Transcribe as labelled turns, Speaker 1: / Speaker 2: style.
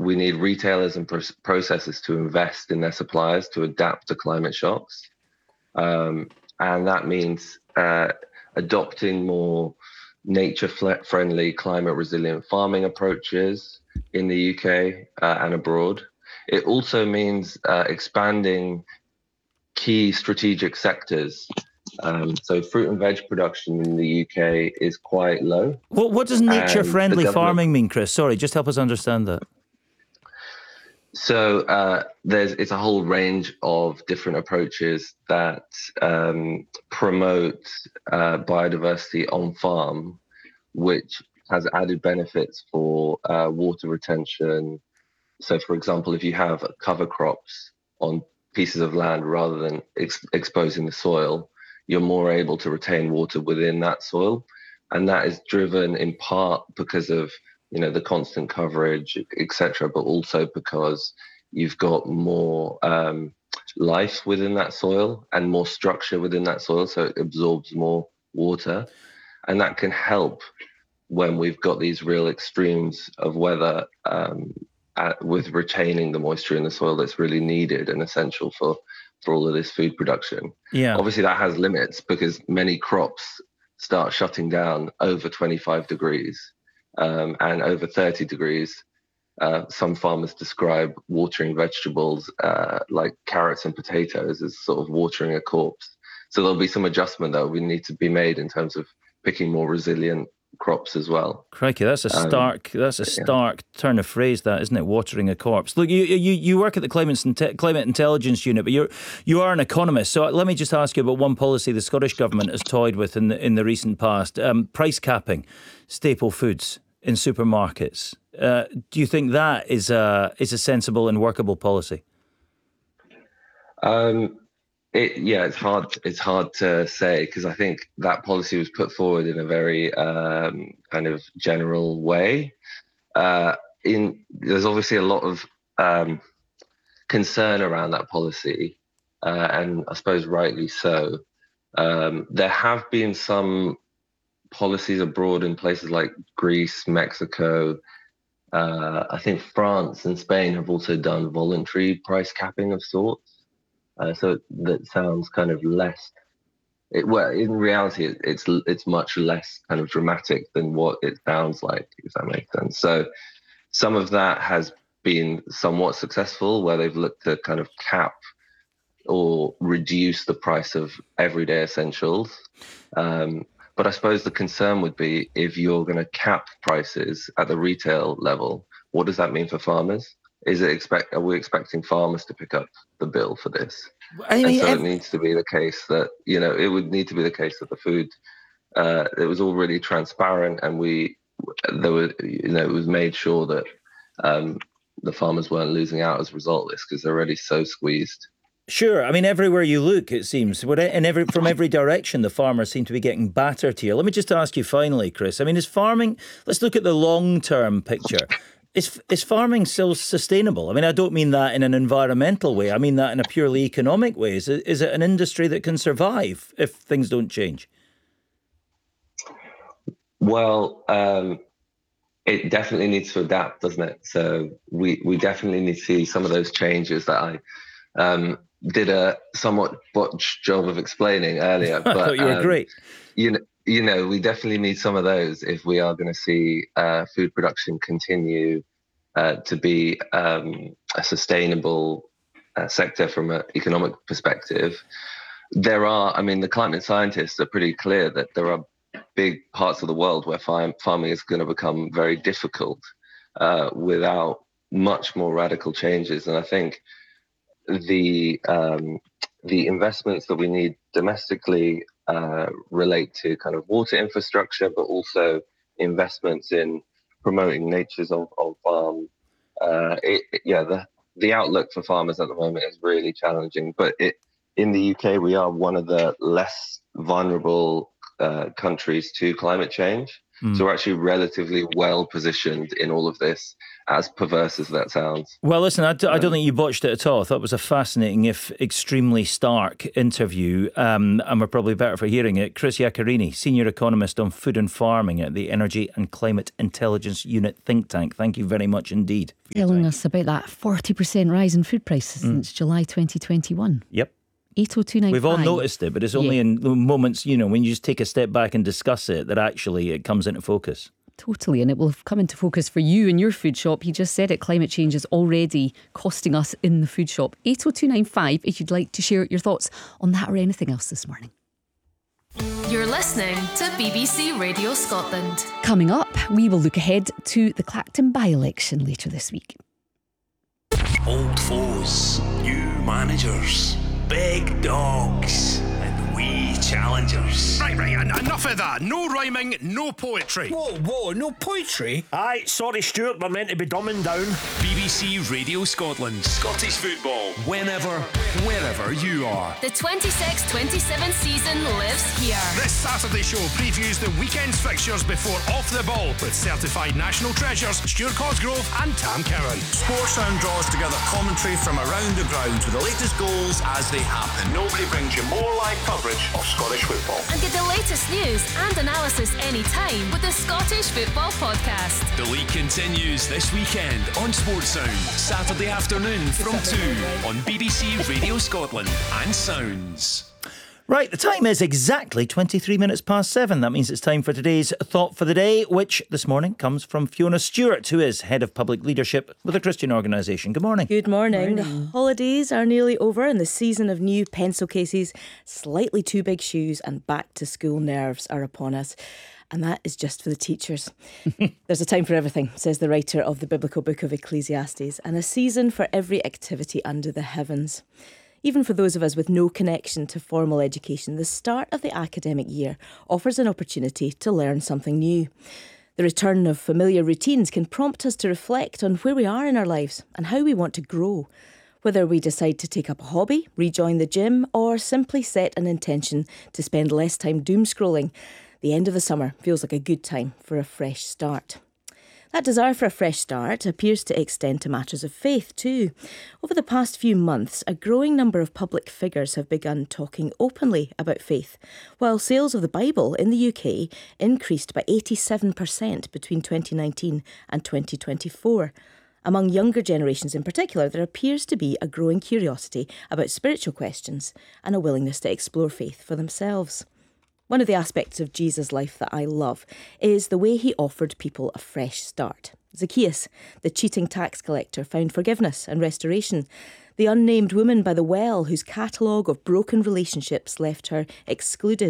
Speaker 1: we need retailers and processors to invest in their suppliers to adapt to climate shocks. And that means adopting more nature-friendly, climate-resilient farming approaches in the UK and abroad. It also means expanding key strategic sectors. So fruit and veg production in the UK is quite low.
Speaker 2: What does nature-friendly farming mean, Chris? Sorry, just help us understand that.
Speaker 1: So it's a whole range of different approaches that promote biodiversity on farm, which has added benefits for water retention. So, for example, if you have cover crops on pieces of land rather than exposing the soil, you're more able to retain water within that soil. And that is driven in part because of the constant coverage, etc., but also because you've got more life within that soil and more structure within that soil, so it absorbs more water. And that can help when we've got these real extremes of weather with retaining the moisture in the soil that's really needed and essential for all of this food production.
Speaker 2: Yeah.
Speaker 1: Obviously, that has limits because many crops start shutting down over 25 degrees. And over 30 degrees, some farmers describe watering vegetables like carrots and potatoes as sort of watering a corpse. So there'll be some adjustment that will need to be made in terms of picking more resilient crops as well.
Speaker 2: Crikey, that's a stark turn of phrase, that, isn't it? Watering a corpse. Look, you work at the Climate Intelligence Unit, but you are an economist. So let me just ask you about one policy the Scottish Government has toyed with in the recent past: price capping staple foods in supermarkets. Do you think that is a sensible and workable policy?
Speaker 1: It's hard to say, because I think that policy was put forward in a very kind of general way. There's obviously a lot of concern around that policy, and I suppose rightly so. There have been some policies abroad in places like Greece, Mexico. I think France and Spain have also done voluntary price capping of sorts. So that sounds kind of less. In reality, it's much less kind of dramatic than what it sounds like, if that makes sense. So some of that has been somewhat successful, where they've looked to kind of cap or reduce the price of everyday essentials. But I suppose the concern would be, if you're going to cap prices at the retail level, what does that mean for farmers? Are we expecting farmers to pick up the bill for this? It needs to be the case that, it would need to be the case that the food, it was all really transparent, and it was made sure that the farmers weren't losing out as a result of this, because they're already so squeezed.
Speaker 2: Sure. I mean, everywhere you look, it seems, from every direction, the farmers seem to be getting battered here. Let me just ask you finally, Chris. I mean, let's look at the long-term picture. Is farming still sustainable? I mean, I don't mean that in an environmental way. I mean that in a purely economic way. Is it an industry that can survive if things don't change?
Speaker 1: Well, it definitely needs to adapt, doesn't it? So we definitely need to see some of those changes that I did a somewhat botched job of explaining earlier. But
Speaker 2: I thought you were great.
Speaker 1: We definitely need some of those if we are going to see food production continue to be a sustainable sector from an economic perspective. The climate scientists are pretty clear that there are big parts of the world where farming is going to become very difficult without much more radical changes. And I think the investments that we need domestically relate to kind of water infrastructure, but also investments in promoting natures on farm. The outlook for farmers at the moment is really challenging. But in the UK, we are one of the less vulnerable countries to climate change. So we're actually relatively well positioned in all of this, as perverse as that sounds.
Speaker 2: Well, listen, I don't think you botched it at all. I thought it was a fascinating, if extremely stark, interview, and we're probably better for hearing it. Chris Iaccarini, Senior Economist on Food and Farming at the Energy and Climate Intelligence Unit think tank. Thank you very much indeed.
Speaker 3: Telling us about that 40% rise in food prices since July 2021.
Speaker 2: Yep.
Speaker 3: 80295.
Speaker 2: We've all noticed it, but it's only in the moments, when you just take a step back and discuss it, that actually it comes into focus.
Speaker 3: Totally, and it will come into focus for you in your food shop. He just said it, climate change is already costing us in the food shop. 80295 if you'd like to share your thoughts on that or anything else this morning.
Speaker 4: You're listening to BBC Radio Scotland.
Speaker 3: Coming up, we will look ahead to the Clacton by-election later this week.
Speaker 5: Old foes, new managers, big dogs, and wee challengers.
Speaker 6: Right, enough of that. No rhyming, no poetry.
Speaker 5: Whoa, no poetry? Aye, sorry Stuart, we're meant to be dumbing down.
Speaker 6: BBC Radio Scotland.
Speaker 5: Scottish football.
Speaker 6: Whenever, wherever you are.
Speaker 4: The 26-27 season lives here.
Speaker 6: This Saturday show previews the weekend's fixtures before Off the Ball with certified national treasures Stuart Cosgrove and Tam Cowan.
Speaker 7: Sportsound draws together commentary from around the ground with the latest goals as they happen.
Speaker 8: Nobody brings you more live coverage of Scottish football.
Speaker 4: And get the latest news and analysis anytime with the Scottish Football Podcast.
Speaker 6: The league continues this weekend on Sportsound. Saturday afternoon from 2 on BBC Radio Scotland and Sounds.
Speaker 2: Right, the time is exactly 23 minutes past 7. That means it's time for today's Thought for the Day, which this morning comes from Fiona Stewart, who is Head of Public Leadership with a Christian organisation. Good morning.
Speaker 9: Good morning. The holidays are nearly over and the season of new pencil cases, slightly too big shoes and back to school nerves are upon us. And that is just for the teachers. There's a time for everything, says the writer of the biblical book of Ecclesiastes, and a season for every activity under the heavens. Even for those of us with no connection to formal education, the start of the academic year offers an opportunity to learn something new. The return of familiar routines can prompt us to reflect on where we are in our lives and how we want to grow. Whether we decide to take up a hobby, rejoin the gym, or simply set an intention to spend less time doom scrolling, the end of the summer feels like a good time for a fresh start. That desire for a fresh start appears to extend to matters of faith too. Over the past few months, a growing number of public figures have begun talking openly about faith, while sales of the Bible in the UK increased by 87% between 2019 and 2024. Among younger generations in particular, there appears to be a growing curiosity about spiritual questions and a willingness to explore faith for themselves. One of the aspects of Jesus' life that I love is the way he offered people a fresh start. Zacchaeus, the cheating tax collector, found forgiveness and restoration. The unnamed woman by the well, whose catalogue of broken relationships left her excluded